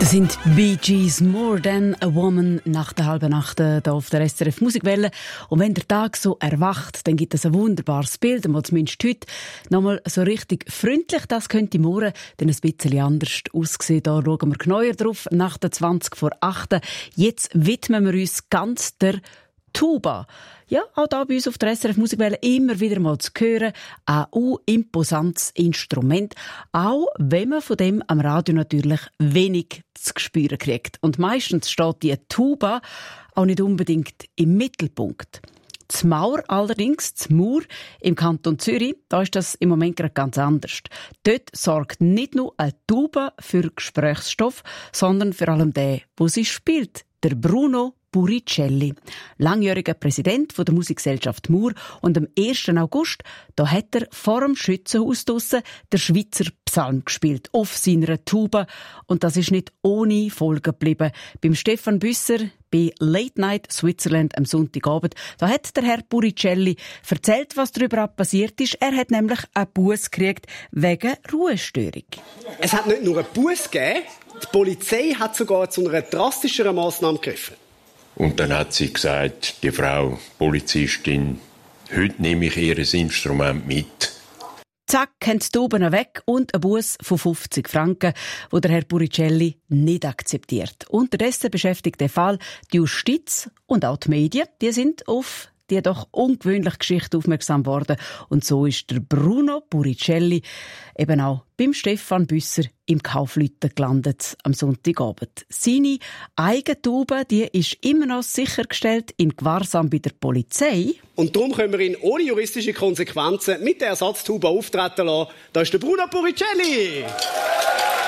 Das sind Bee Gees, More Than a Woman, nach der halben Nacht hier auf der SRF Musikwelle. Und wenn der Tag so erwacht, dann gibt es ein wunderbares Bild, und zumindest heute nochmal so richtig freundlich. Das könnte morgen dann ein bisschen anders aussehen. Da schauen wir genauer drauf, nach der 20 vor 8. Jetzt widmen wir uns ganz der Tuba. Ja, auch da bei uns auf der SRF Musikwelle immer wieder mal zu hören. Ein imposantes Instrument. Auch wenn man von dem am Radio natürlich wenig zu spüren kriegt. Und meistens steht die Tuba auch nicht unbedingt im Mittelpunkt. Das Maur allerdings, das Mur im Kanton Zürich, da ist das im Moment gerade ganz anders. Dort sorgt nicht nur eine Tuba für Gesprächsstoff, sondern vor allem der, wo sie spielt, der Bruno Puricelli, langjähriger Präsident der Musikgesellschaft Mur, und am 1. August, da hat er vor dem Schützenhaus draussen der Schweizer Psalm gespielt, auf seiner Tuba. Und das ist nicht ohne Folgen geblieben. Beim Stefan Büsser, bei Late Night Switzerland am Sonntagabend, da hat der Herr Puricelli erzählt, was darüber passiert ist. Er hat nämlich einen Buss gekriegt wegen Ruhestörung. Es hat nicht nur einen Buss gegeben, die Polizei hat sogar zu einer drastischeren Massnahme gegriffen. Und dann hat sie gesagt, die Frau Polizistin, heute nehme ich ihr Instrument mit. Zack, haben die Tuben weg und ein Buss von 50 Franken, wo der Herr Puricelli nicht akzeptiert. Unterdessen beschäftigt der Fall die Justiz und auch die Medien. Die sind auf die doch ungewöhnliche Geschichte aufmerksam worden. Und so ist der Bruno Puricelli eben auch beim Stefan Büsser im Kaufleuten gelandet am Sonntagabend. Seine eigene Taube, die ist immer noch sichergestellt in Gewahrsam bei der Polizei. Und darum können wir ihn ohne juristische Konsequenzen mit der Ersatztaube auftreten lassen. Da ist der Bruno Puricelli.